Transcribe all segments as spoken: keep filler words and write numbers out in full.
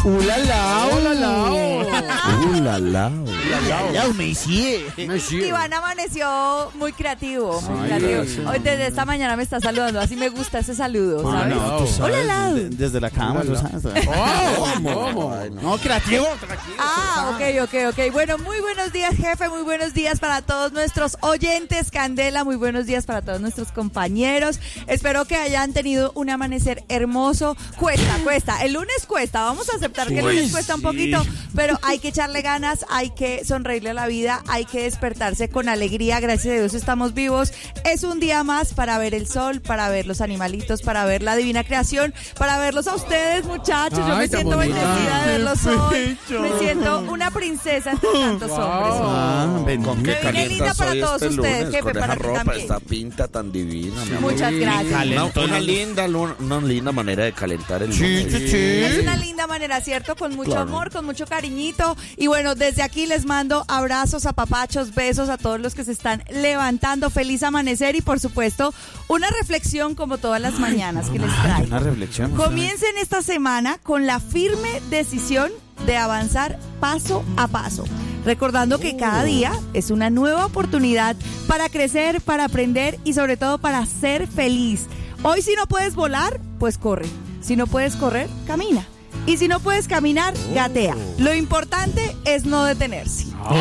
¡Ulala! ¡Ulala! ¡Ulala! ¡Ulala, Messi! Iván amaneció muy creativo, muy Ay, creativo. Dios. Hoy desde esta mañana me está saludando, así me gusta ese saludo, ¿sabes? Ah, no, ¡Hola, Lau! de, desde la cama, ¿tú sabes? Oh, ¿Cómo? No, no, creativo, tranquilo. Ah, ok, ok, ok. Bueno, muy buenos días, jefe, muy buenos días para todos nuestros oyentes, Candela, muy buenos días para todos nuestros compañeros. Espero que hayan tenido un amanecer hermoso. Cuesta, cuesta. El lunes cuesta, vamos a aceptar que el lunes cuesta un poquito, pero hay que echarle ganas, hay que sonreírle a la vida, hay que despertarse con alegría. Gracias a Dios estamos vivos. Es un día más para ver el sol, para ver los animalitos, para ver la divina creación, para verlos a ustedes, muchachos. Yo Ay, me siento bendecida de verlos hoy. Me siento una princesa entre tantos wow. hombres. Ah, ¿Con qué calientas para todos este ustedes, lunes, jefe, con para esa ti ropa, también. esta pinta tan divina, mi amor. Muchas gracias. Una, una linda, una linda manera de calentar el Sí, lunes. sí, sí. Es una linda manera, ¿cierto? Con mucho Claro. amor, con mucho cariñito. Y bueno, desde aquí les mando abrazos, apapachos, besos a todos los que se están levantando. Feliz amanecer y, por supuesto, una reflexión como todas las mañanas que les traigo. Una reflexión. Comiencen esta semana con la firme decisión de avanzar paso a paso, recordando que cada día es una nueva oportunidad para crecer, para aprender y sobre todo para ser feliz. Hoy si no puedes volar, pues corre. Si no puedes correr, camina. Y si no puedes caminar, gatea. Lo importante es no detenerse. Oh,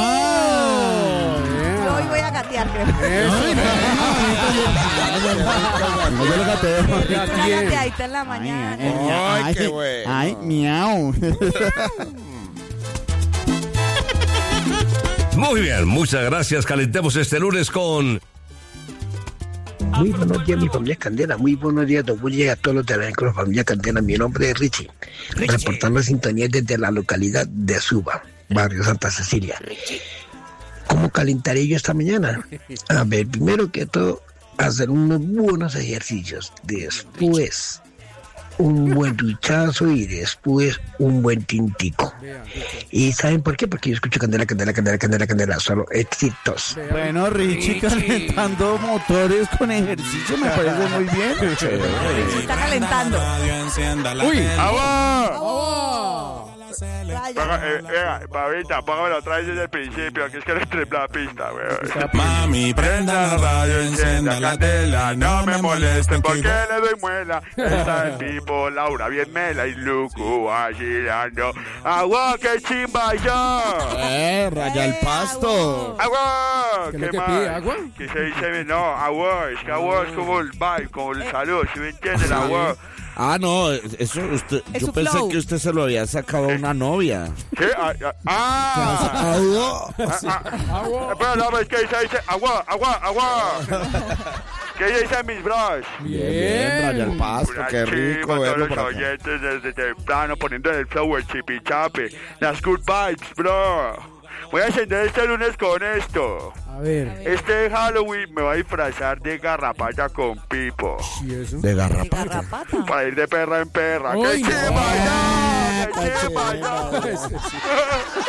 Yo hoy voy a gatear, creo. No, yo lo gateo. Una gateadita en la mañana. Ay, ay, qué bueno. Ay, miau. Muy bien, muchas gracias. Calentemos este lunes con... Muy buenos días, mi familia Candela. Muy buenos días, don Willy, y a todos los de la familia Candela. Mi nombre es Richie, Richie. reportando sintonía desde la localidad de Suba, barrio Santa Cecilia. ¿Cómo calentaré yo esta mañana? A ver, primero que todo, hacer unos buenos ejercicios. Después, un buen duchazo y después un buen tintico. ¿Y saben por qué? Porque yo escucho Candela, Candela, Candela, Candela, Candela, solo éxitos. Bueno, Richie, calentando motores con ejercicio me parece muy bien. Richie está calentando. ¡Uy! ¡Agua! Vaya. Eh, eh, Pavita, póngamelo otra vez desde el principio, que es que le estrepé la pista, weón. Mami, prenda la radio, encienda la tela, no me molesten ¿Por porque qué le doy muela? Está el Pipo, Laura, bien mela y Lucu vacilando. ¡Agua, qué chimba yo! Eh, raya el pasto. ¡Agua! ¿Qué es ¿Qué lo que más? pide, agua? Que se dice, no, agua, es que agua es como el vibe, como el salud, ¿sí me entiende? El agua. Ah, no, eso usted, Es yo su pensé flow. que usted se lo había sacado a una novia. ¿Qué? Ah, ah, ah, ah, Espera, no, es que dice, dice, agua, agua, agua. ¿Qué dicen mis bros? Bien, raya el pasto, Una qué rico chimba, verlo todos por los acá. oyentes desde temprano poniendo el flow, el chipichape, las good vibes, bro. Voy a encender este lunes con esto. A ver. Este Halloween me voy a disfrazar de garrapata con Pipo. ¿Y eso? De ¿Qué garrapata. garrapata? Para ir de perra en perra. Uy, ¡Qué no. chimba, no! ¡Qué Está chimba, no!